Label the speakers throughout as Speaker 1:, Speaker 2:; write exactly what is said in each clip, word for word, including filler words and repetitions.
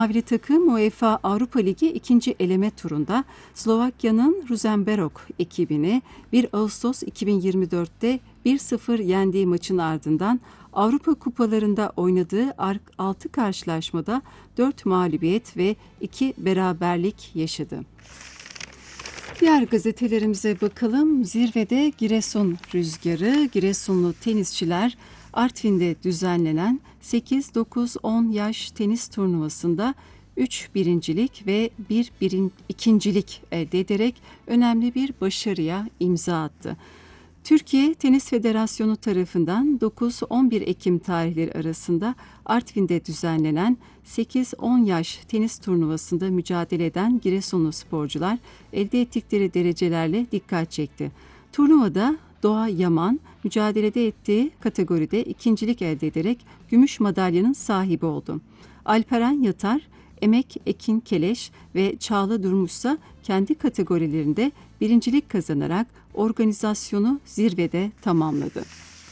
Speaker 1: Mavili takım UEFA Avrupa Ligi ikinci eleme turunda Slovakya'nın Ružomberok ekibini bir Ağustos iki bin yirmi dört'te bir sıfır yendiği maçın ardından Avrupa Kupalarında oynadığı altı karşılaşmada dört mağlubiyet ve iki beraberlik yaşadı. Diğer gazetelerimize bakalım. Zirvede Giresun rüzgarı, Giresunlu tenisçiler Artvin'de düzenlenen sekiz dokuz on yaş tenis turnuvasında üç birincilik ve bir birin, ikincilik elde ederek önemli bir başarıya imza attı. Türkiye Tenis Federasyonu tarafından dokuz on bir Ekim tarihleri arasında Artvin'de düzenlenen sekiz on yaş tenis turnuvasında mücadele eden Giresunlu sporcular elde ettikleri derecelerle dikkat çekti. Turnuvada Doğa Yaman mücadelede ettiği kategoride ikincilik elde ederek gümüş madalyanın sahibi oldu. Alperen Yatar, Emek Ekin Keleş ve Çağla Durmuşsa kendi kategorilerinde birincilik kazanarak organizasyonu zirvede tamamladı.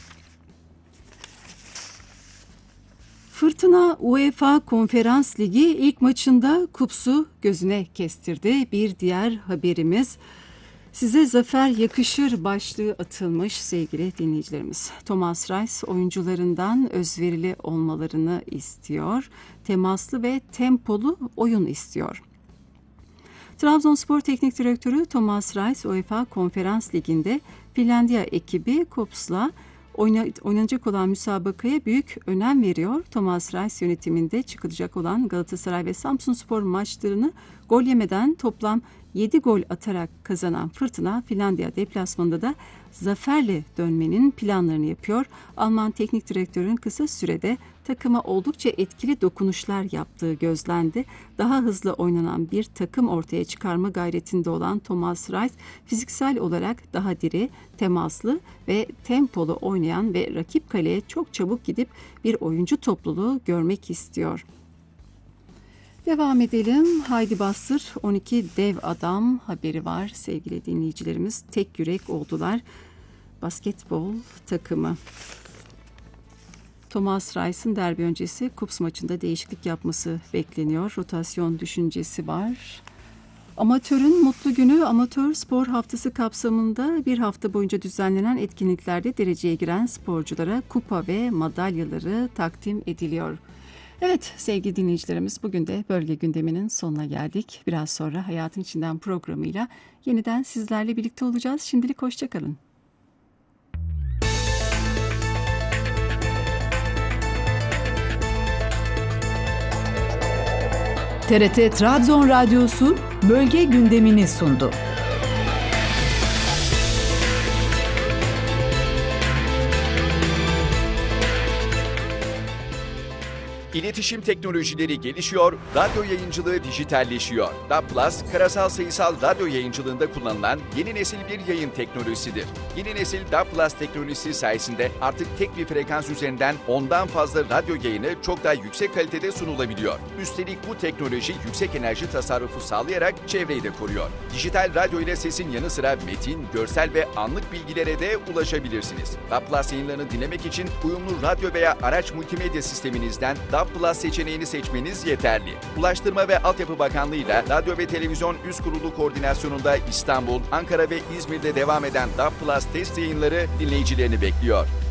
Speaker 1: Fırtına UEFA Konferans Ligi ilk maçında Kups'u gözüne kestirdi. Bir diğer haberimiz, size zafer yakışır başlığı atılmış sevgili dinleyicilerimiz. Thomas Reis oyuncularından özverili olmalarını istiyor. Temaslı ve tempolu oyun istiyor. Trabzonspor Teknik Direktörü Thomas Reis UEFA Konferans Ligi'nde Finlandiya ekibi Kops'la oynanacak olan müsabakaya büyük önem veriyor. Thomas Reis yönetiminde çıkılacak olan Galatasaray ve Samsunspor maçlarını gol yemeden toplam yedi gol atarak kazanan Fırtına, Finlandiya deplasmanında da zaferle dönmenin planlarını yapıyor. Alman teknik direktörün kısa sürede takıma oldukça etkili dokunuşlar yaptığı gözlendi. Daha hızlı oynanan bir takım ortaya çıkarma gayretinde olan Thomas Reis, fiziksel olarak daha diri, temaslı ve tempolu oynayan ve rakip kaleye çok çabuk gidip bir oyuncu topluluğu görmek istiyor. Devam edelim. Haydi Bastır on iki dev adam haberi var sevgili dinleyicilerimiz. Tek yürek oldular. Basketbol takımı. Thomas Reis'in derbi öncesi Kups maçında değişiklik yapması bekleniyor. Rotasyon düşüncesi var. Amatörün mutlu günü, amatör spor haftası kapsamında bir hafta boyunca düzenlenen etkinliklerde dereceye giren sporculara kupa ve madalyaları takdim ediliyor. Evet sevgili dinleyicilerimiz, bugün de bölge gündeminin sonuna geldik. Biraz sonra Hayatın İçinden programıyla yeniden sizlerle birlikte olacağız. Şimdilik hoşça kalın.
Speaker 2: T R T Trabzon Radyosu bölge gündemini sundu.
Speaker 3: İletişim teknolojileri gelişiyor, radyo yayıncılığı dijitalleşiyor. D A B Plus, karasal sayısal radyo yayıncılığında kullanılan yeni nesil bir yayın teknolojisidir. Yeni nesil D A B Plus teknolojisi sayesinde artık tek bir frekans üzerinden ondan fazla radyo yayını çok daha yüksek kalitede sunulabiliyor. Üstelik bu teknoloji yüksek enerji tasarrufu sağlayarak çevreyi de koruyor. Dijital radyo ile sesin yanı sıra metin, görsel ve anlık bilgilere de ulaşabilirsiniz. D A B Plus yayınlarını dinlemek için uyumlu radyo veya araç multimedya sisteminizden D A B Plus seçeneğini seçmeniz yeterli. Ulaştırma ve Altyapı Bakanlığı ile Radyo ve Televizyon Üst Kurulu koordinasyonunda İstanbul, Ankara ve İzmir'de devam eden D A B Plus test yayınları dinleyicilerini bekliyor.